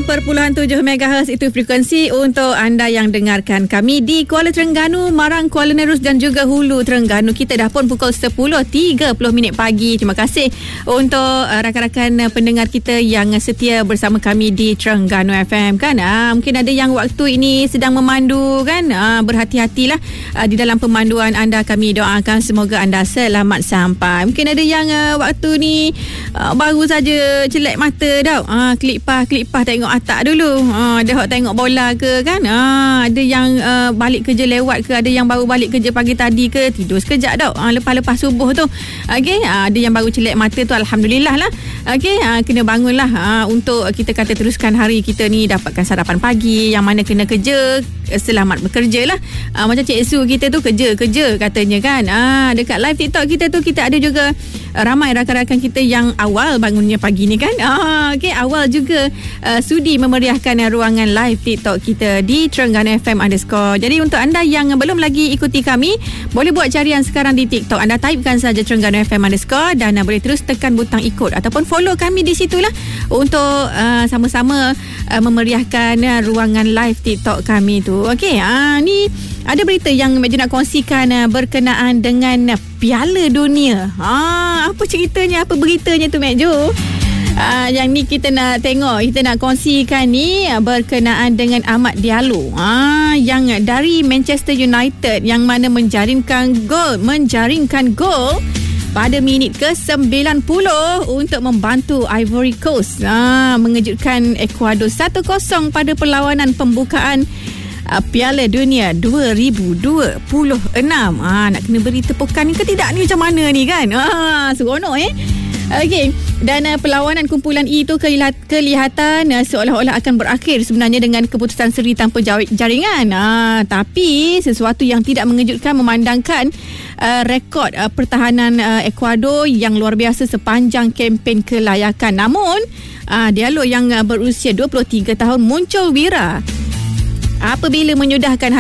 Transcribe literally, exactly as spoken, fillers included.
perpuluhan tujuh megahertz itu frekuensi untuk anda yang dengarkan kami di Kuala Terengganu, Marang, Kuala Nerus dan juga Hulu Terengganu. Kita dah pun pukul sepuluh tiga puluh minit pagi. Terima kasih untuk uh, rakan-rakan uh, pendengar kita yang setia bersama kami di Terengganu F M kan. Uh, mungkin ada yang waktu ini sedang memandu kan. Uh, berhati-hatilah uh, di dalam pemanduan anda. Kami doakan semoga anda selamat sampai. Mungkin ada yang uh, waktu ni uh, baru saja celak mata dah. Uh, klik pas, klik pas tengok atak dulu. Uh, dah tengok bola ke kan. Uh, ada yang uh, balik kerja lewat ke, ada yang baru balik kerja pagi tadi ke, tidur sekejap dah. Uh, lepas-lepas subuh tu. Okey, uh, ada yang baru celak mata tu, alhamdulillah lah. Okey, uh, kena bangunlah uh, untuk kita kata teruskan hari kita ni, dapatkan sarapan pagi. Yang mana kena kerja, selamat bekerja lah. Uh, macam Cik Su kita tu kerja-kerja katanya kan. Uh, dekat live TikTok kita tu kita ada juga uh, ramai rakan-rakan kita yang awal bangunnya pagi ni kan. Uh, Okey, awal juga uh, sudi memeriahkan uh, ruangan live TikTok kita di Terengganu F M underscore. Jadi untuk anda yang belum lagi ikuti kami, boleh buat carian sekarang di TikTok. Anda typekan saja Terengganu F M underscore dan uh, boleh terus tekan butang ikut ataupun follow kami di situlah untuk uh, sama-sama uh, memeriahkan uh, ruangan live TikTok kami tu. Okey, uh, ni ada berita yang Mek Jo nak kongsikan uh, berkenaan dengan uh, Piala Dunia. Ha, apa ceritanya, apa beritanya tu Mek Jo? Uh, yang ni kita nak tengok, kita nak kongsikan ni uh, berkenaan dengan Amad Diallo. Ah, uh, yang dari Manchester United yang mana menjaringkan gol, menjaringkan gol pada minit ke sembilan puluh untuk membantu Ivory Coast ah, mengejutkan Ecuador satu kosong pada perlawanan pembukaan uh, Piala Dunia dua ribu dua puluh enam. Ah, nak kena beri tepukan ke tidak ni, macam mana ni kan? Ah, seronok eh. Okey, dan uh, perlawanan kumpulan E itu kelihat, kelihatan uh, seolah-olah akan berakhir sebenarnya dengan keputusan seri tanpa jaringan. Uh, tapi sesuatu yang tidak mengejutkan memandangkan uh, rekod uh, pertahanan uh, Ecuador yang luar biasa sepanjang kempen kelayakan. Namun, uh, Diallo yang uh, berusia dua puluh tiga tahun muncul wira apabila menyudahkan